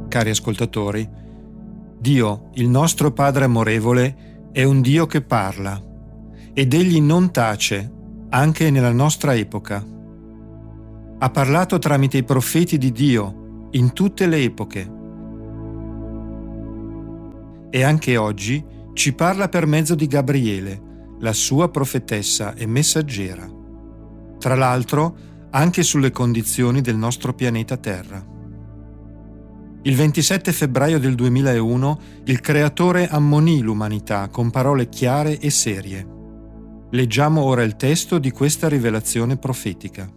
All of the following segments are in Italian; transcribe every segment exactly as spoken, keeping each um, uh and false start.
Cari ascoltatori, Dio, il nostro Padre amorevole, è un Dio che parla ed Egli non tace, anche nella nostra epoca. Ha parlato tramite i profeti di Dio in tutte le epoche e anche oggi ci parla per mezzo di Gabriele, la sua profetessa e messaggera. Tra l'altro, anche sulle condizioni del nostro pianeta Terra. Il ventisette febbraio del duemilauno il Creatore ammonì l'umanità con parole chiare e serie. Leggiamo ora il testo di questa rivelazione profetica.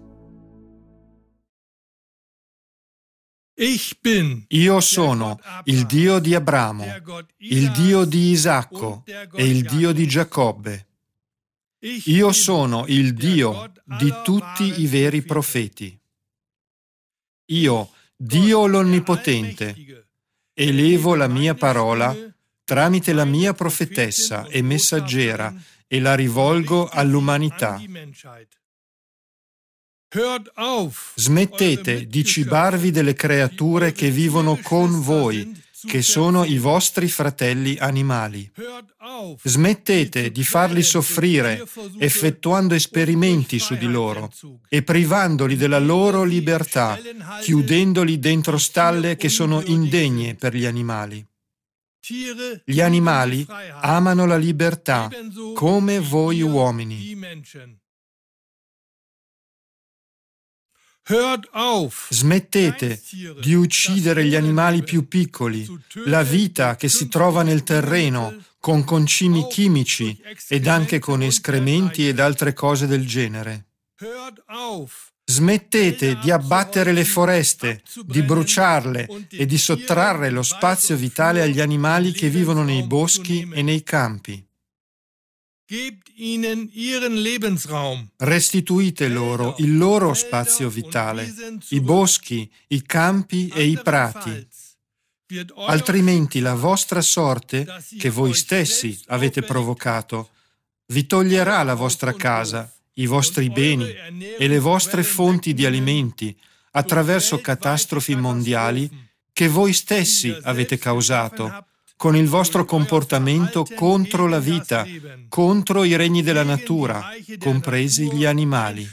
Io sono il Dio di Abramo, il Dio di Isacco e il Dio di Giacobbe. Io sono il Dio di tutti i veri profeti. Io, Dio l'Onnipotente, elevo la mia parola tramite la mia profetessa e messaggera e la rivolgo all'umanità. Smettete di cibarvi delle creature che vivono con voi, che sono i vostri fratelli animali. Smettete di farli soffrire, effettuando esperimenti su di loro e privandoli della loro libertà, chiudendoli dentro stalle che sono indegne per gli animali. Gli animali amano la libertà, come voi uomini. Smettete di uccidere gli animali più piccoli, la vita che si trova nel terreno, con concimi chimici ed anche con escrementi ed altre cose del genere. Smettete di abbattere le foreste, di bruciarle e di sottrarre lo spazio vitale agli animali che vivono nei boschi e nei campi. Restituite loro il loro spazio vitale, i boschi, i campi e i prati. Altrimenti la vostra sorte, che voi stessi avete provocato, vi toglierà la vostra casa, i vostri beni e le vostre fonti di alimenti attraverso catastrofi mondiali che voi stessi avete causato con il vostro comportamento contro la vita, contro i regni della natura, compresi gli animali.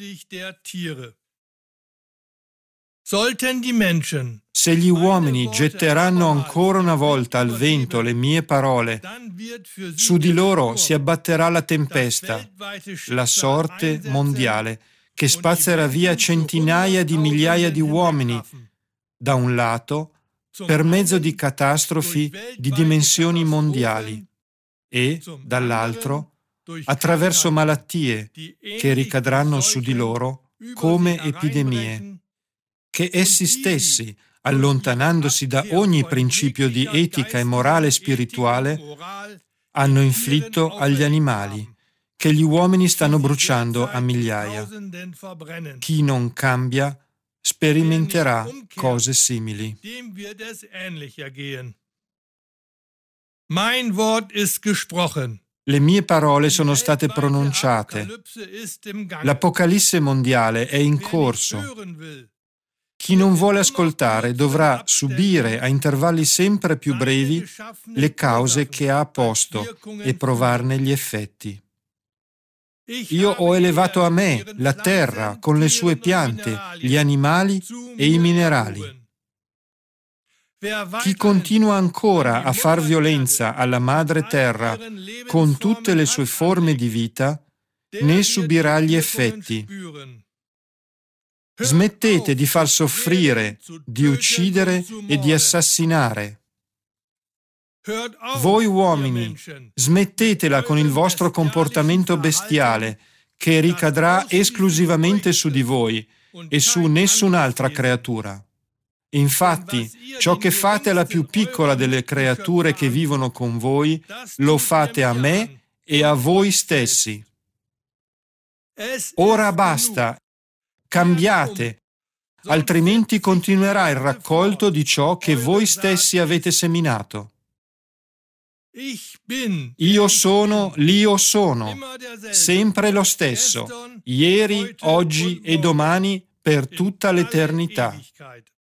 Se gli uomini getteranno ancora una volta al vento le mie parole, su di loro si abbatterà la tempesta, la sorte mondiale, che spazzerà via centinaia di migliaia di uomini, da un lato, per mezzo di catastrofi di dimensioni mondiali e, dall'altro, attraverso malattie che ricadranno su di loro come epidemie, che essi stessi, allontanandosi da ogni principio di etica e morale spirituale, hanno inflitto agli animali, che gli uomini stanno bruciando a migliaia. Chi non cambia sperimenterà cose simili. Le mie parole sono state pronunciate. L'Apocalisse mondiale è in corso. Chi non vuole ascoltare dovrà subire a intervalli sempre più brevi le cause che ha posto e provarne gli effetti. Io ho elevato a me la terra con le sue piante, gli animali e i minerali. Chi continua ancora a far violenza alla madre terra con tutte le sue forme di vita, ne subirà gli effetti. Smettete di far soffrire, di uccidere e di assassinare. Voi uomini, smettetela con il vostro comportamento bestiale, che ricadrà esclusivamente su di voi e su nessun'altra creatura. Infatti, ciò che fate alla più piccola delle creature che vivono con voi, lo fate a me e a voi stessi. Ora basta, cambiate, altrimenti continuerà il raccolto di ciò che voi stessi avete seminato. Io sono l'Io sono, sempre lo stesso, ieri, oggi e domani, per tutta l'eternità.